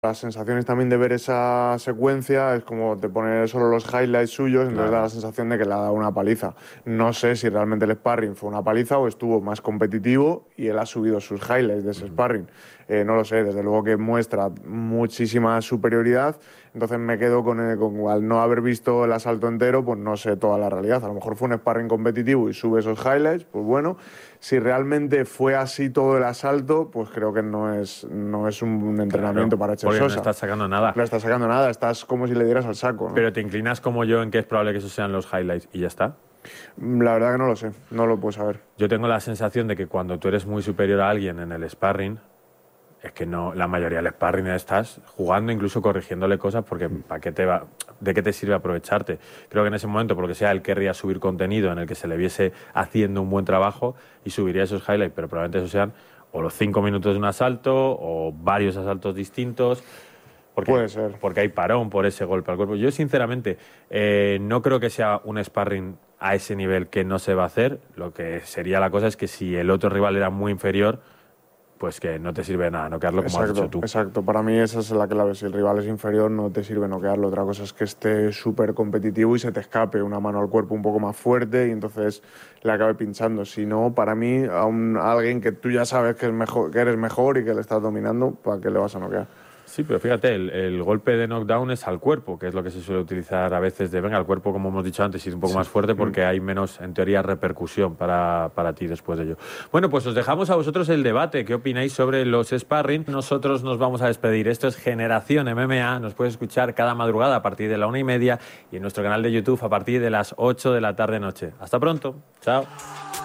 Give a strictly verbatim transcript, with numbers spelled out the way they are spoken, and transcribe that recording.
Las sensaciones también de ver esa secuencia es como de poner solo los highlights suyos, entonces Claro. da la sensación de que le ha dado una paliza. No sé si realmente el sparring fue una paliza o estuvo más competitivo y él ha subido sus highlights de ese Ujú. sparring. Eh, no lo sé, desde luego que muestra muchísima superioridad, entonces me quedo con, el- con al no haber visto el asalto entero, pues no sé toda la realidad. A lo mejor fue un sparring competitivo y sube esos highlights, pues bueno. Si realmente fue así todo el asalto, pues creo que no es, no es un, un entrenamiento Claro, para Cher porque no Sosa. estás sacando nada. No estás sacando nada, estás como si le dieras al saco, ¿no? Pero te inclinas como yo en que es probable que esos sean los highlights y ya está. La verdad que no lo sé, no lo puedo saber. Yo tengo la sensación de que cuando tú eres muy superior a alguien en el sparring, es que no, la mayoría del sparring estás jugando, incluso corrigiéndole cosas, porque ¿para qué te va, ¿de qué te sirve aprovecharte? Creo que en ese momento, por lo que sea, él querría subir contenido en el que se le viese haciendo un buen trabajo y subiría esos highlights, pero probablemente esos sean o los cinco minutos de un asalto o varios asaltos distintos. Porque, Puede ser. porque hay parón por ese golpe al cuerpo. Yo, sinceramente, eh, no creo que sea un sparring a ese nivel que no se va a hacer. Lo que sería la cosa es que si el otro rival era muy inferior, pues que no te sirve de nada noquearlo como has hecho Exacto, tú. exacto. Para mí esa es la clave. Si el rival es inferior, no te sirve noquearlo. Otra cosa es que esté súper competitivo y se te escape una mano al cuerpo un poco más fuerte y entonces le acabe pinchando. Si no, para mí, a, un, a alguien que tú ya sabes que, es mejor, que eres mejor y que le estás dominando, ¿para qué le vas a noquear? Sí, pero fíjate, el, el golpe de knockdown es al cuerpo, que es lo que se suele utilizar a veces de, venga, el cuerpo, como hemos dicho antes, es un poco Sí. más fuerte Mm. porque hay menos, en teoría, repercusión para, para ti después de ello. Bueno, pues os dejamos a vosotros el debate. ¿Qué opináis sobre los sparring? Nosotros nos vamos a despedir. Esto es Generación M M A. Nos puedes escuchar cada madrugada a partir de la una y media y en nuestro canal de YouTube a partir de las ocho de la tarde-noche. Hasta pronto. Chao.